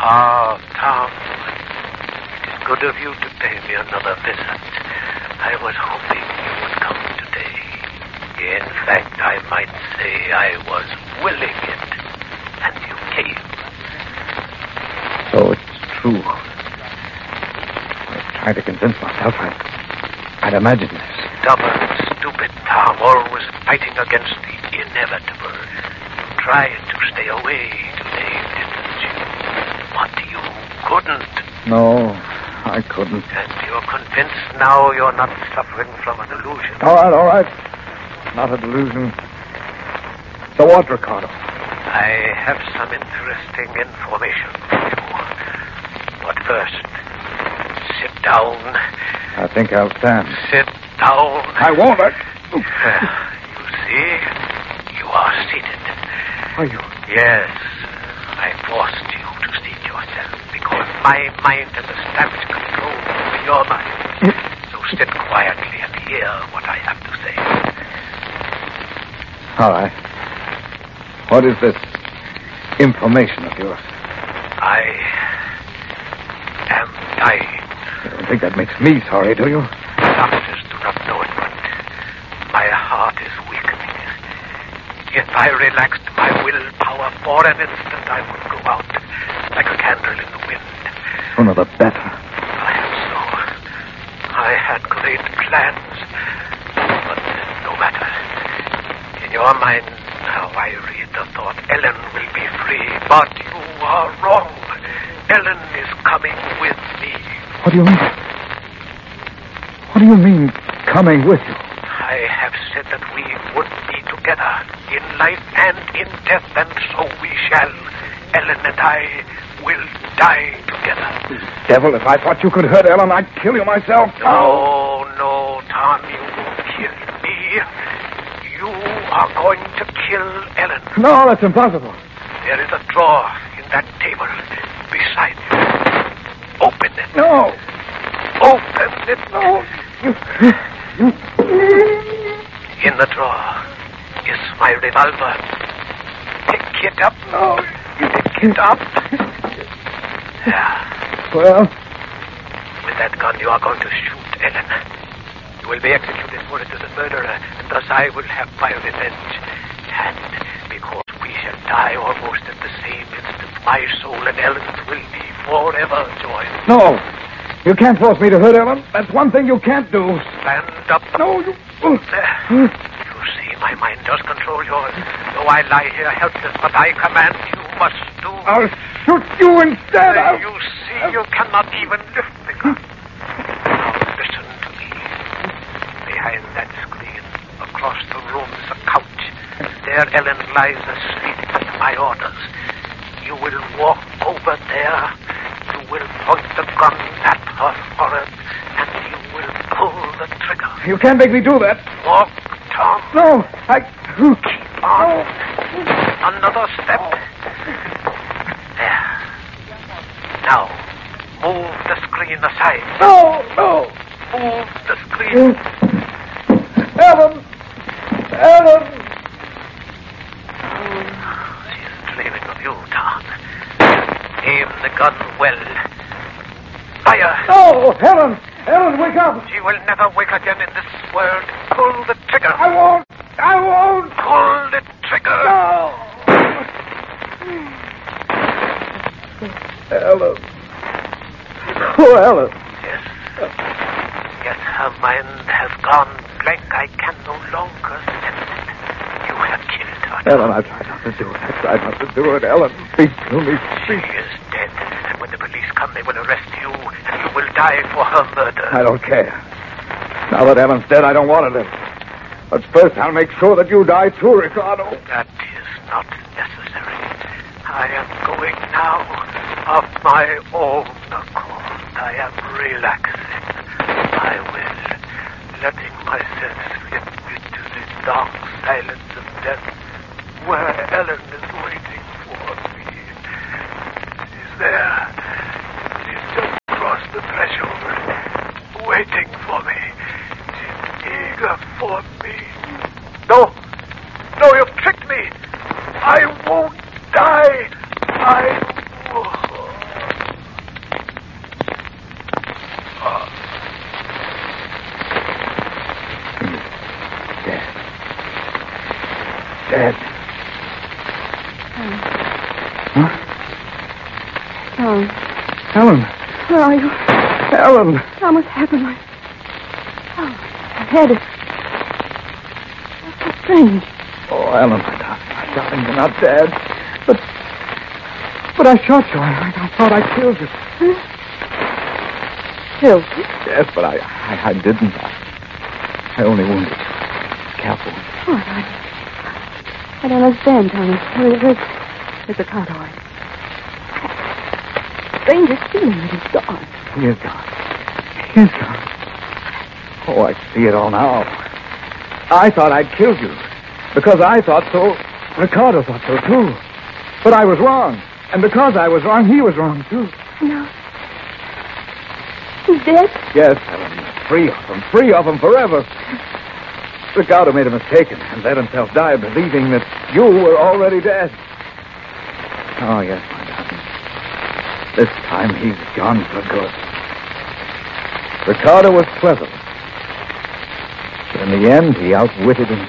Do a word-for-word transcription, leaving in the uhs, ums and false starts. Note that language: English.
Ah, Tom. It is good of you to pay me another visit. I was hoping you would come today. In fact, I might say I was willing it. And you came. So it's true. I was trying to convince myself I'd, I'd imagined this. Stubborn, stupid Tom, always fighting against the inevitable. You tried to stay away today, didn't you? But you couldn't. No, I couldn't. And you're convinced now you're not suffering from a delusion. All right, all right. Not a delusion. So what, Ricardo? I have some interesting information for you. But first, sit down. I think I'll stand. Sit down. I won't. I... You see, you are seated. Are you? Yes. I forced you to seat yourself because my mind has established control over your mind. So sit quietly and hear what I have to say. All right. What is this information of yours? I am dying. You don't think that makes me sorry, do you? Doctors do not know it, but my heart is weakening. If I relaxed my willpower for an instant, I would go out like a candle in the wind. Sooner the better. Perhaps so. I had great plans, but no matter. In your mind now I read the thought Ellen will be free, but you are wrong. Ellen is coming with me. What do you mean? What do you mean, coming with you? I have said that we would be together in life and in death, and so we shall. Ellen and I will die together. Devil, if I thought you could hurt Ellen, I'd kill you myself. No, no, Tom, you won't kill me. You are going to kill Ellen. No, that's impossible. There is a drawer in that table beside you. Open it. No. Open it. No. In the drawer is my revolver. Pick it up. No. Pick it up. Yeah. Well? With that gun, you are going to shoot Ellen. You will be executed for it as a murderer, and thus I will have my revenge. And because we shall die almost at the same instant, my soul and Ellen's will be forever joined. No. You can't force me to hurt Ellen. That's one thing you can't do. Stand up. No, you... There. You see, my mind does control yours. Though I lie here helpless, but I command you must do. I'll shoot you instead. Uh, I'll... You see, you cannot even lift the gun. Now listen to me. Behind that screen, across the room, is a couch. There Ellen lies asleep at my orders. You will walk over there. You will point the gun at her forehead, and you will pull the trigger. You can't make me do that. Walk, Tom. No, I... Keep on. Another step. There. Now, move the screen aside. No, no. Move the screen. Ellen. Ellen. She's dreaming of you, Tom. Aim the gun well. Fire. No, Helen. Helen, wake up. She will never wake again in this world. Pull the trigger. I won't. I won't. Pull the trigger. No. Helen. Oh, Helen. Yes. Yes, her mind has gone blank. I can no longer sense it. You have killed her. Helen, I tried not to do it. I tried not to do it. Helen, speak to me. She is dead. And when the police come, they will arrest you, and you will die for her murder. I don't care. Now that Helen's dead, I don't want to live. But first, I'll make sure that you die too, Ricardo. That is not necessary. I am going now of my own accord. I am relaxing. I will, letting myself slip into the dark silence of death, where Ellen is waiting for me. She's there. She's just crossed the threshold, waiting for me. She's eager for me. No! No, you've tricked me! I won't die! I won't. Tom. Helen. Where are you? Helen. Tom, what's happened? I... Oh, my head is... That's so strange. Oh, Helen, my darling, my darling, you're not dead. But... But I shot you. I, I thought I killed you. Huh? Killed you? Yes, but I, I, I didn't. I, I only wounded you. Careful. Oh, I... I don't understand, Tommy. Where's, where's the car door? Strangest feeling that he's gone. He is gone. He's gone. Oh, I see it all now. I thought I'd killed you. Because I thought so, Ricardo thought so, too. But I was wrong. And because I was wrong, he was wrong, too. No. He's dead? Yes, Helen. Free of him. Free of him forever. Ricardo made a mistake and let himself die, believing that you were already dead. Oh, yes, my darling. This time he's gone for good. Ricardo was clever. But in the end, he outwitted himself.